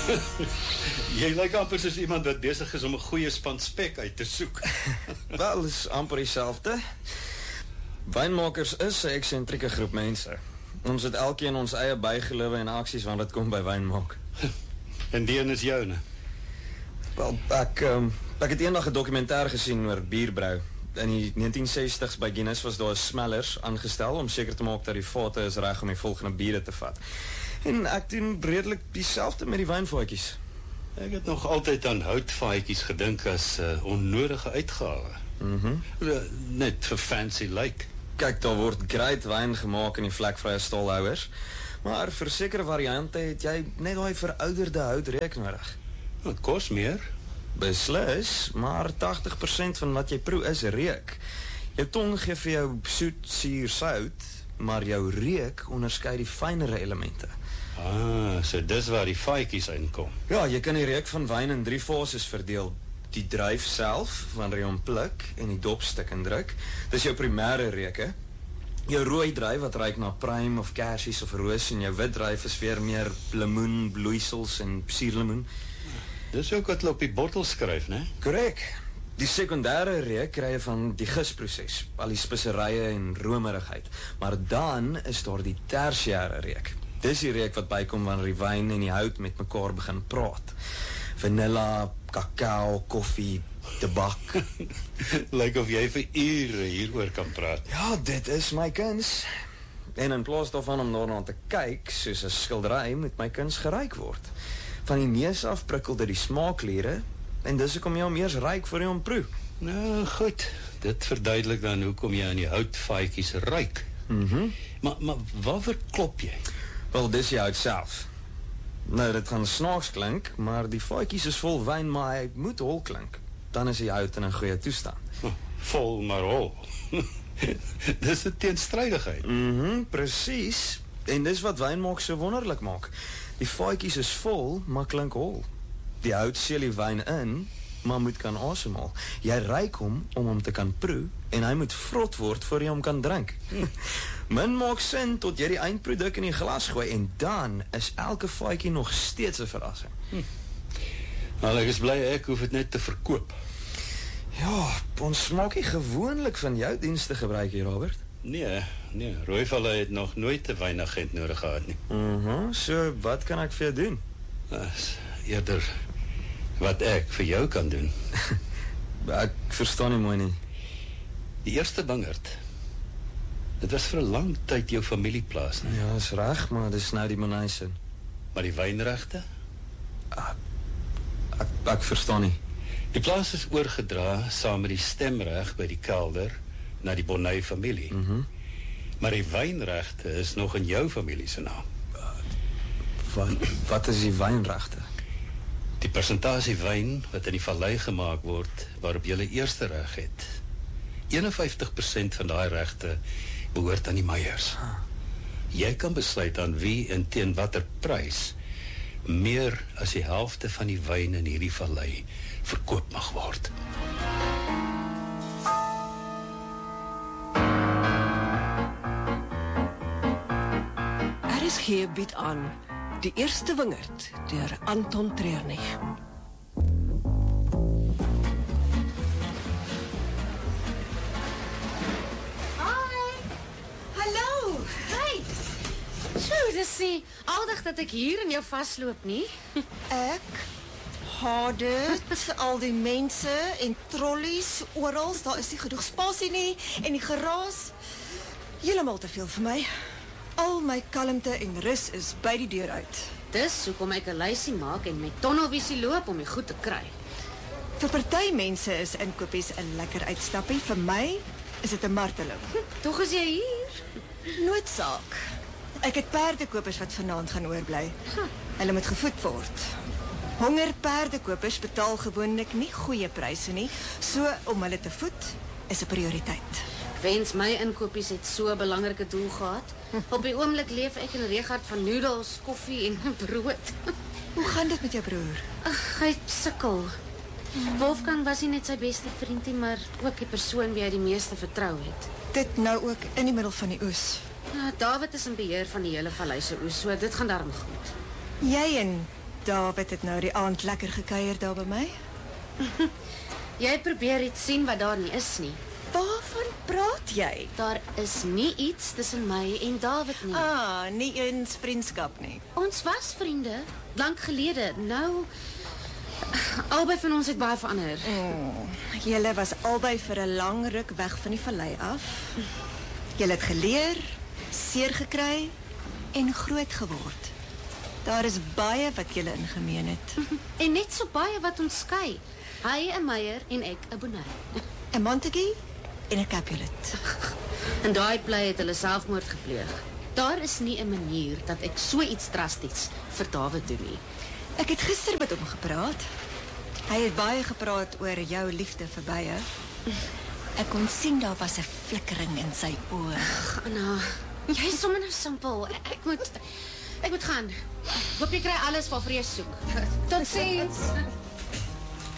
Jy lyk amper soos iemand wat besig is om 'n goeie span spek uit te soek. Wel, is amper dieselfde. Wynmakers is 'n eksentrieke groep mense. Ons het elkeen ons eie bygelowe en aksies wanneer dit kom by wynmaak. En die een is joune. Wel, ek het eendag 'n dokumentêr gesien oor bierbrou. In die 1960s by Guinness was daar smellers aangestel om seker te maak dat die vate is reg om die volgende biere te vat. En ek doen redelik dieselfde met die wynvaatjies. Ek het nog altyd aan houtvaatjies gedink as onnodige uitgawe. Net vir fancy lyk. Kyk, daar word great wyn gemaak in die vlekvrye staalhouers, maar vir sekere variante het jy net daai verouderde houtreuk nodig. Het kos meer. Beslis, maar 80% van wat jy proe is reuk. Jou tong gee vir jou soet, suur, sout, maar jou reuk onderskei die fynere elemente. So dis waar die vaatjies inkom. Ja, jy kan die reuk van wyn in 3 fases verdeel. Die druif self, wanneer jy hom pluk en die dopstuk indruk, dis jou primêre reuke. Jou rooi druif wat ruik na pruim of kersies of roos, en jou wit druif is weer meer lemoen, bloeisels en suurlemoen. Dis ook wat hulle op die bottel skryf, né? Korrek. Die sekondêre reuk kry jy van die gisproses, al die speserye en romerigheid. Maar dan is daar die tersiêre reuk. Dis die reuk wat bykom wanneer die wyn en die hout met mekaar begin praat. Vanilla, kakao, koffie, tabak. Lyk of jy vir ure hieroor kan praat. Ja, dit is my kuns. En in plaas daarvan om daarna te kyk, soos 'n skildery, moet my kuns geruik word. Van die neus af prikkel dit die smaakkliere, en dis hoekom jy hom eers ruik voor jy hom proe. Nou goed, dit verduidelik dan hoekom jy aan die houtvaatjies ruik. Maar waarvoor klop jy? Wel, dis die hout self. Nou, dit gaan snaaks klink, maar die vaatjies is vol wyn, maar hy moet hol klink. Dan is die hout in 'n goeie toestand. Vol maar hol. Dis 'n teenstrydigheid. Presies. En dis wat wynmaak so wonderlik maak. Die vaatjies is vol, maar klink hol. Die hout seel die wyn in, maar moet kan asemhaal. Jy ruik hom om hom te kan proe, en hy moet vrot word voor jy hom kan drink. Min maak sin tot jy die eindproduk in die glas gooi, en dan is elke vaatjie nog steeds 'n verrassing. Nou, ek is bly ek hoef dit net te verkoop. Ja, ons maak nie gewoonlik van jou dienste gebruik hier, Robert. Nee, Rooivalle het nog nooit 'n wynagent nodig gehad nie. So, wat kan ek vir jou doen? Eerder wat ek vir jou kan doen. Ek verstaan nie mooi nie. Die eerste wingerd, dit was vir 'n lang tyd jou familieplaas, nie? Ja, is reg, maar dis nou die Monaisin. Maar die wynregte? Ek verstaan nie. Die plaas is oorgedra saam met die stemreg by die kelder na die Bonnet familie. Maar die wynregte is nog in jou familie se naam. Wat is die wynregte? Die persentasie wyn wat in die vallei gemaak word, waarop jy eerste reg het. 51% van daai regte behoort aan die Meyers. Jy kan besluit aan wie en teen watter prys meer as die helfte van die wyn in hierdie vallei verkoop mag word. RSG bied aan Die Eerste Wingerd deur Anton Treurnig. Dis aldag dat ek hier in jou vasloop nie. Ek haat dit, al die mense en trollies oral, daar is nie genoeg spasie nie, en die geraas, heeltemal te veel vir my. Al my kalmte en rus is by die deur uit. Dis hoekom ek 'n lysie maak en met tonnelvisie loop om die goed te kry. Vir party mense is inkopies 'n lekker uitstappie, vir my is dit 'n marteling. Tog is jy hier. Noodsaak. Ek het perdekopers wat vanaand gaan oorbly. Hulle moet gevoed word. Honger perdekopers betaal gewoonlik nie goeie pryse nie, so om hulle te voed is 'n prioriteit. Ek wens my inkopies het so 'n belangrike doel gehad. Op die oomblik leef ek in 'n regaat van noedels, koffie en brood. Hoe gaan dit met jou broer? Ag, hy sukkel. Wolfgang was nie net sy beste vriendie, maar ook die persoon wie hy die meeste vertrou het. Dit nou ook in die middel van die oes. Ja, David is in beheer van die hele vallei se oes, so dit gaan darm goed. Jy en David het nou die aand lekker gekuier daar by my. Jy probeer iets sien wat daar nie is nie. Waarvan praat jy? Daar is nie iets tussen my en David nie. Nie eens vriendskap nie. Ons was vriende, lank gelede. Nou, albei van ons het baie verander. Julle was albei vir 'n lang ruk weg van die vallei af. Julle het geleer, seer gekry en groot geword. Daar is baie wat julle in gemeen het. En net so baie wat ons skei. Hy 'n Meyer en ek 'n Bonet. 'n Montague en 'n Capulet. In daai plei het hulle selfmoord gepleeg. Daar is nie 'n manier dat ek so iets drasties vir David doen nie. Ek het gister met hom gepraat. Hy het baie gepraat oor jou liefde vir bye. Ek kon sien daar was 'n flikkering in sy oë. Anna, jy is sommer nou simpel. Ek moet gaan. Hoop jy kry alles waarvoor jy soek. Totsiens.